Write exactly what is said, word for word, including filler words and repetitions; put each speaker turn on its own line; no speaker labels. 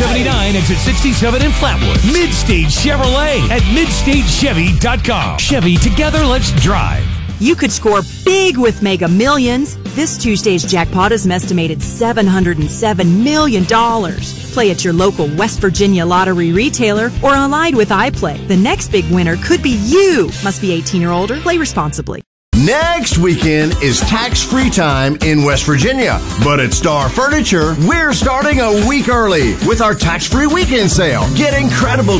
seventy-nine, exit sixty-seven in Flatwood. Midstage Chevrolet at midstage chevy dot com. Chevy, together, let's drive.
You could score big with Mega Millions. This Tuesday's jackpot is an estimated seven hundred seven million dollars. Play at your local West Virginia lottery retailer or online with iPlay. The next big winner could be you. Must be eighteen or older. Play responsibly.
Next weekend is tax-free time in West Virginia. But at Star Furniture, we're starting a week early with our tax-free weekend sale. Get incredible